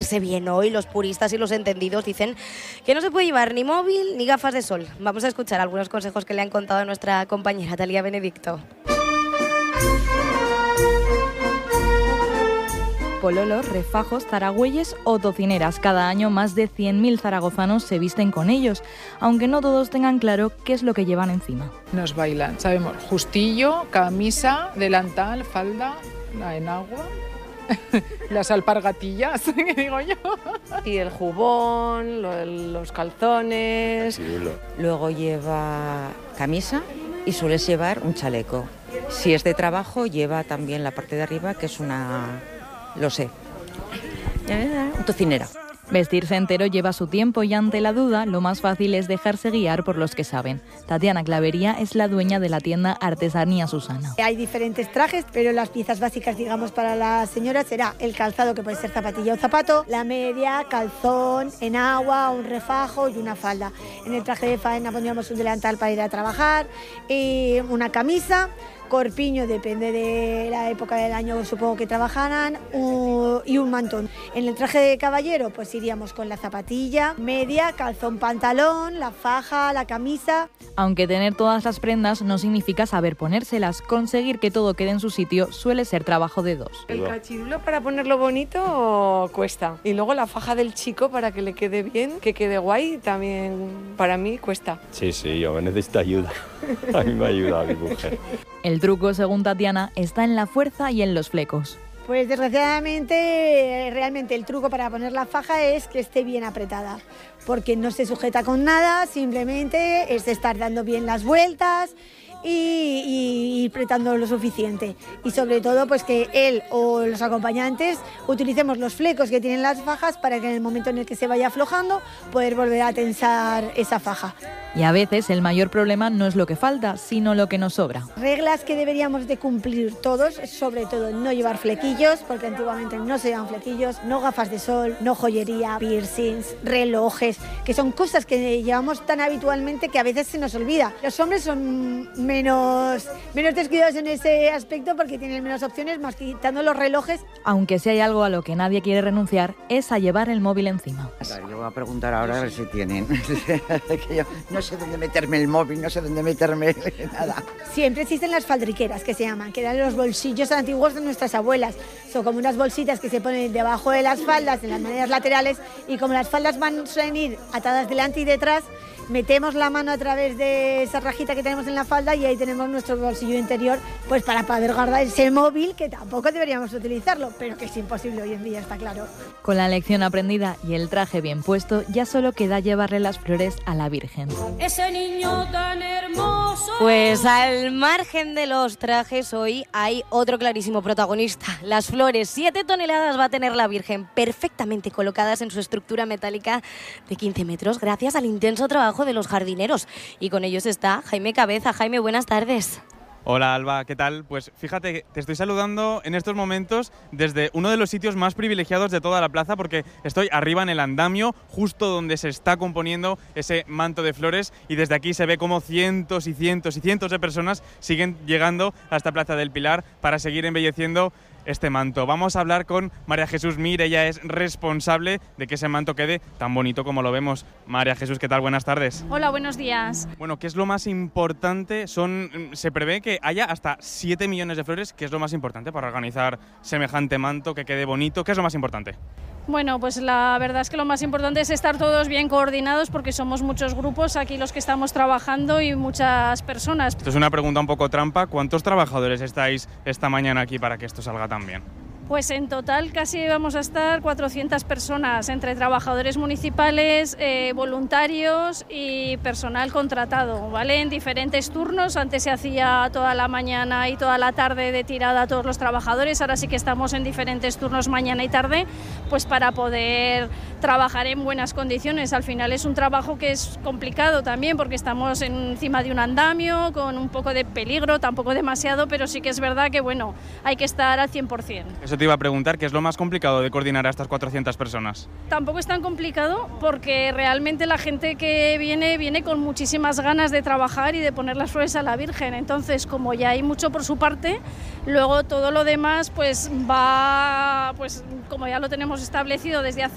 verse bien hoy. Los puristas y los entendidos dicen que no se puede llevar ni móvil ni gafas de sol. Vamos a escuchar algunos consejos que le han contado a nuestra compañera Talía Benedicto. Pololos, refajos, zaragüeyes o tocineras. Cada año más de 100.000 zaragozanos se visten con ellos, aunque no todos tengan claro qué es lo que llevan encima. Nos bailan, sabemos, justillo, camisa, delantal, falda, la enagua, las alpargatillas, que digo yo. Y el jubón, los calzones. Luego lleva camisa y sueles llevar un chaleco. Si es de trabajo, lleva también la parte de arriba, que es una tocinera. Vestirse entero lleva su tiempo y ante la duda lo más fácil es dejarse guiar por los que saben. Tatiana Clavería es la dueña de la tienda Artesanía Susana. Hay diferentes trajes, pero las piezas básicas, digamos, para las señoras será el calzado, que puede ser zapatilla o zapato, la media, calzón, enagua, un refajo y una falda. En el traje de faena pondríamos un delantal para ir a trabajar, y una camisa, corpiño, depende de la época del año, supongo que trabajarán, y un mantón. En el traje de caballero pues iríamos con la zapatilla, media, calzón, pantalón, la faja, la camisa. Aunque tener todas las prendas no significa saber ponérselas. Conseguir que todo quede en su sitio suele ser trabajo de dos. El cachirulo para ponerlo bonito cuesta. Y luego la faja del chico para que le quede bien, que quede guay, también para mí cuesta. Sí, yo necesito ayuda. A mí me ayuda mi mujer. El truco, según Tatiana, está en la fuerza y en los flecos. Pues desgraciadamente, realmente el truco para poner la faja es que esté bien apretada, porque no se sujeta con nada, simplemente es estar dando bien las vueltas y apretando lo suficiente. Y sobre todo pues que él o los acompañantes utilicemos los flecos que tienen las fajas para que en el momento en el que se vaya aflojando poder volver a tensar esa faja. Y a veces el mayor problema no es lo que falta, sino lo que nos sobra. Reglas que deberíamos de cumplir todos, sobre todo no llevar flequillos, porque antiguamente no se llevaban flequillos, no gafas de sol, no joyería, piercings, relojes, que son cosas que llevamos tan habitualmente que a veces se nos olvida. Los hombres son menos descuidados en ese aspecto porque tienen menos opciones, más quitando los relojes. Aunque si hay algo a lo que nadie quiere renunciar, es a llevar el móvil encima. Yo voy a preguntar ahora a ver si tienen. Que yo no sé dónde meterme el móvil, no sé dónde meterme nada. Siempre existen las faldriqueras, que se llaman, que eran los bolsillos antiguos de nuestras abuelas. Son como unas bolsitas que se ponen debajo de las faldas, en las maneras laterales, y como las faldas suelen ir atadas delante y detrás, metemos la mano a través de esa rajita que tenemos en la falda y ahí tenemos nuestro bolsillo interior, pues para poder guardar ese móvil, que tampoco deberíamos utilizarlo, pero que es imposible hoy en día, está claro. Con la lección aprendida y el traje bien puesto, ya solo queda llevarle las flores a la Virgen. Ese niño tan hermoso. Pues al margen de los trajes, hoy hay otro clarísimo protagonista. Las flores, 7 toneladas va a tener la Virgen, perfectamente colocadas en su estructura metálica de 15 metros, gracias al intenso trabajo de los jardineros. Y con ellos está Jaime Cabeza. Jaime, buenas tardes. Hola Alba, ¿qué tal? Pues fíjate, te estoy saludando en estos momentos desde uno de los sitios más privilegiados de toda la plaza, porque estoy arriba en el andamio, justo donde se está componiendo ese manto de flores, y desde aquí se ve cómo cientos y cientos y cientos de personas siguen llegando a esta Plaza del Pilar para seguir embelleciendo este manto. Vamos a hablar con María Jesús Mir, ella es responsable de que ese manto quede tan bonito como lo vemos. María Jesús, ¿qué tal? Buenas tardes. Hola, buenos días. Bueno, ¿qué es lo más importante? Se prevé que haya hasta 7 millones de flores. ¿Qué es lo más importante para organizar semejante manto, que quede bonito? ¿Qué es lo más importante? Bueno, pues la verdad es que lo más importante es estar todos bien coordinados, porque somos muchos grupos aquí los que estamos trabajando y muchas personas. Esto es una pregunta un poco trampa. ¿Cuántos trabajadores estáis esta mañana aquí para que esto salga tan bien? Pues en total casi vamos a estar 400 personas, entre trabajadores municipales, voluntarios y personal contratado, ¿vale? En diferentes turnos. Antes se hacía toda la mañana y toda la tarde de tirada a todos los trabajadores, ahora sí que estamos en diferentes turnos mañana y tarde, pues para poder trabajar en buenas condiciones. Al final es un trabajo que es complicado también, porque estamos encima de un andamio, con un poco de peligro, tampoco demasiado, pero sí que es verdad que bueno, hay que estar al 100%. Eso te iba a preguntar, ¿qué es lo más complicado de coordinar a estas 400 personas? Tampoco es tan complicado, porque realmente la gente que viene con muchísimas ganas de trabajar y de poner las flores a la Virgen. Entonces, como ya hay mucho por su parte, luego todo lo demás pues va, pues como ya lo tenemos establecido desde hace